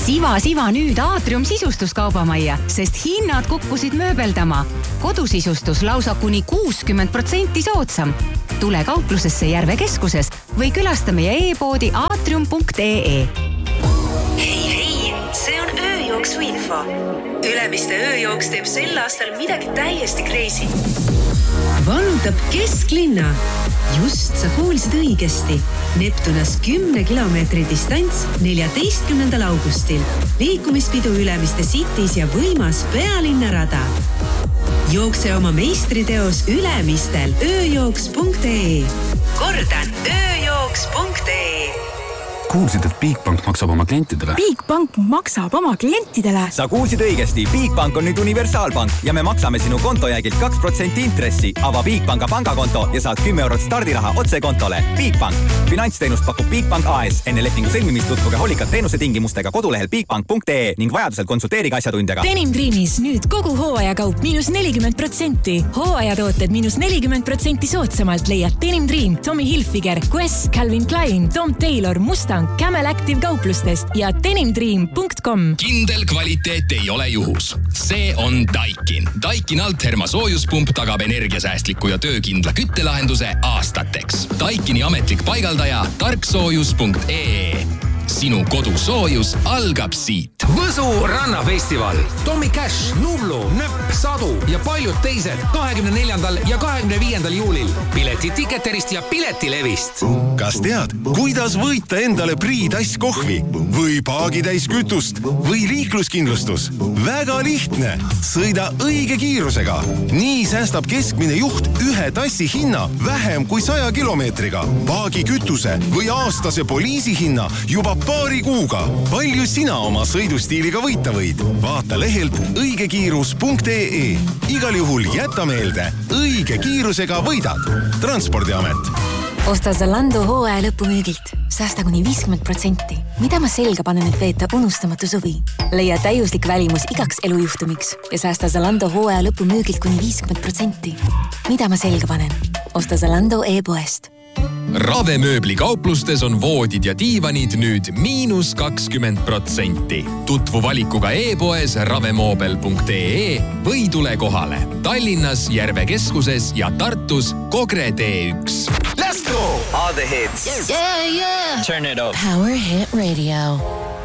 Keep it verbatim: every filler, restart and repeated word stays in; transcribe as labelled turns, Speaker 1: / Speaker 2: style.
Speaker 1: Siva, siva nüüd Aatrium sisustuskaubamajja, sest hinnad kukkusid mööbeldama. Kodusisustus lausa kuni kuuskümmend protsenti soodsam. Tule kauplusesse Järve keskuses või külasta meie e-poodi aatrium punkt ee.
Speaker 2: Hei, hei, see on ööjooksu info. Ülemiste ööjooks teeb sel aastal midagi täiesti crazy. Vallutab kesklinna. Just sa kuulsid õigesti. Neptunas kümne kilomeetri distants neljateistkümnendal augustil. Liikumispidu Ülemiste Cities ja võimas pealinnarada. Jookse oma meistriteos Ülemistel ööjooks punkt ee. Kordan, ööjooks punkt ee.
Speaker 3: Kuulsid, et Bigbank maksab oma klientidele?
Speaker 4: Bigbank maksab oma klientidele?
Speaker 5: Sa kuulsid õigesti. Bigbank on nüüd universaalpank ja me maksame sinu kontojäägilt kaks protsenti intressi. Ava Bigbanka pangakonto ja saad kümme eurot stardiraha otse kontole. Bigbank. Finantsteenust pakub Bigbank A S. Enne lepingu sõlmimist tutvuge hoolikalt teenuse tingimustega kodulehel bigbank punkt ee ning vajadusel konsulteerige asjatundjaga.
Speaker 6: Denim Dreamis nüüd kogu hooajakaup miinus nelikümmend protsenti. Hooajatooted miinus nelikümmend protsenti soodsamalt leiad Denim Dream, Tommy Hilfiger, Quest, Calvin Klein, Tom Taylor, Mustang, Camel Active kauplustest ja denim dream punkt com.
Speaker 7: Kindel kvaliteet ei ole juhus. See on Daikin. Daikin Altherma soojuspump tagab energiasäästliku ja töökindla küttelahenduse aastateks. Daikini ametlik paigaldaja tarksoojus punkt ee. Sinu kodusoojus algab siit.
Speaker 8: Võsu rannafestival. Tommy Cash, Nublu, Nöpp, Sadu ja paljud teised kahekümne neljandal ja kahekümne viiendal juulil. Pileti Ticketerist ja Piletilevist.
Speaker 9: Kas tead, kuidas võita endale Priidass kohvi või paagitäis kütust või liikluskindlustus? Väga lihtne. Sõida õige kiirusega. Nii säästab keskmine juht ühe tassi hinna vähem kui saja kilomeetriga. Paagi kütuse või aastase poliisi hinna juba paari kuuga. Palju sina oma sõidustiiliga võita võid? Vaata lehelt õigekiirus punkt ee. Igal juhul jäta meelde, õige kiirusega võidad. Transpordiamet.
Speaker 10: Osta Zalando hooaja lõpumüügilt. Säästa kuni viiskümmend protsenti. Mida ma selga panen, et veeta unustamatu suvi? Leia täiuslik välimus igaks elujuhtumiks ja säästa Zalando hooaja lõpumüügilt kuni viiskümmend protsenti. Mida ma selga panen? Osta Zalando e-poest.
Speaker 7: Ravemööbli kauplustes on voodid ja diivanid nüüd miinus kakskümmend protsenti. Tutvu valikuga e-poes ravemoobel punkt ee või tule kohale. Tallinnas, Järve keskuses ja Tartus Kogre tee üks.
Speaker 5: Let's go! All the hits.
Speaker 11: Yeah, yeah.
Speaker 5: Turn it up.
Speaker 11: Power Hit Radio.